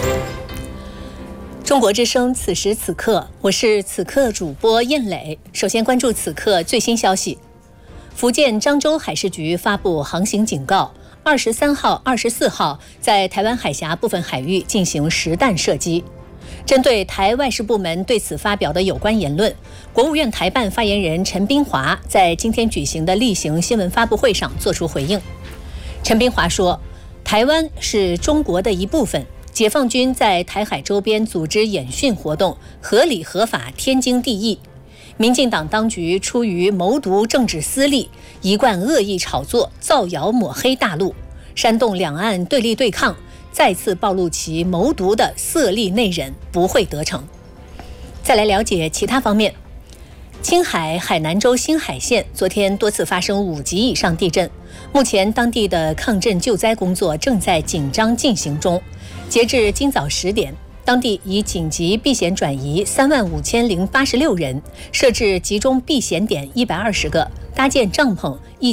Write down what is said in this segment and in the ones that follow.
中国之声此时此刻，我是此刻主播燕磊。首先关注此刻最新消息。福建漳州海事局发布航行警告，23号、24号在台湾海峡部分海域进行实弹射击。针对台外事部门对此发表的有关言论，国务院台办发言人陈斌华在今天举行的例行新闻发布会上作出回应。陈斌华说，台湾是中国的一部分，解放军在台海周边组织演训活动，合理合法，天经地义。民进党当局出于谋独政治私利，一贯恶意炒作、造谣抹黑大陆，煽动两岸对立对抗，再次暴露其谋独的色厉内荏，不会得逞。再来了解其他方面。青海海南州新海县昨天多次发生5级以上地震，目前当地的抗震救灾工作正在紧张进行中。截至今早10点，当地已紧急避险转移35086人，设置集中避险点120个，搭建帐篷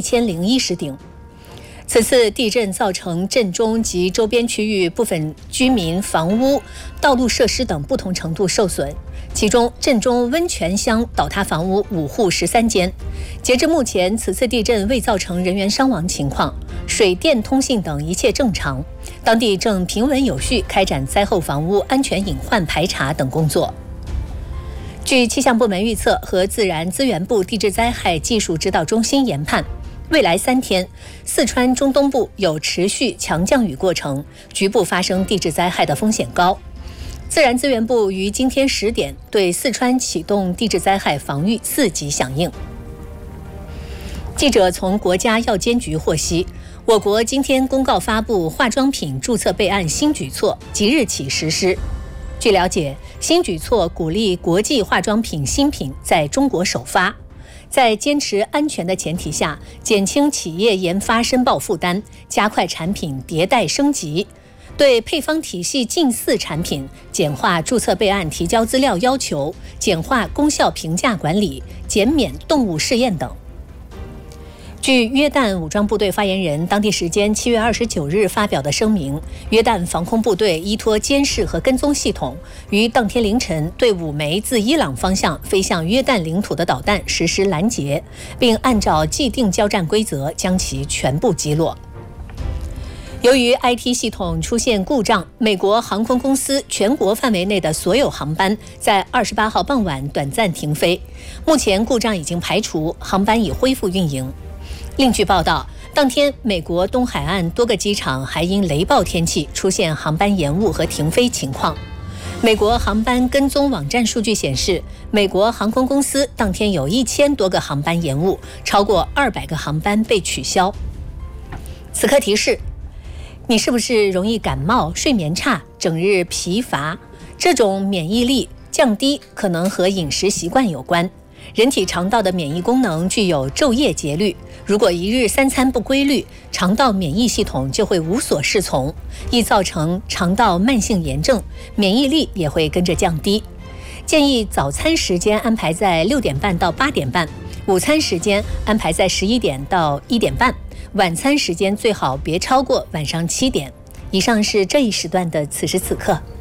1010顶。此次地震造成震中及周边区域部分居民房屋、道路设施等不同程度受损，其中震中温泉乡倒塌房屋5户13间。截至目前，此次地震未造成人员伤亡情况，水电通信等一切正常。当地正平稳有序开展灾后房屋安全隐患排查等工作。据气象部门预测和自然资源部地质灾害技术指导中心研判，未来3天，四川中东部有持续强降雨过程，局部发生地质灾害的风险高。自然资源部于今天10点对四川启动地质灾害防御4级响应。记者从国家药监局获悉，我国今天公告发布化妆品注册备案新举措，即日起实施。据了解，新举措鼓励国际化妆品新品在中国首发，在坚持安全的前提下，减轻企业研发申报负担，加快产品迭代升级，对配方体系近似产品简化注册备案提交资料要求，简化功效评价管理，减免动物试验等。据约旦武装部队发言人当地时间7月29日发表的声明，约旦防空部队依托监视和跟踪系统，于当天凌晨对5枚自伊朗方向飞向约旦领土的导弹实施拦截，并按照既定交战规则将其全部击落。由于 IT 系统出现故障，美国航空公司全国范围内的所有航班在28号傍晚短暂停飞，目前故障已经排除，航班已恢复运营。另据报道，当天美国东海岸多个机场还因雷暴天气出现航班延误和停飞情况。美国航班跟踪网站数据显示，美国航空公司当天有1000多个航班延误，超过200个航班被取消。此刻提示，你是不是容易感冒、睡眠差、整日疲乏？这种免疫力降低可能和饮食习惯有关。人体肠道的免疫功能具有昼夜节律，如果一日3餐不规律，肠道免疫系统就会无所适从，易造成肠道慢性炎症，免疫力也会跟着降低。建议早餐时间安排在6点半到8点半，午餐时间安排在11点到1点半，晚餐时间最好别超过晚上7点。以上是这一时段的此时此刻。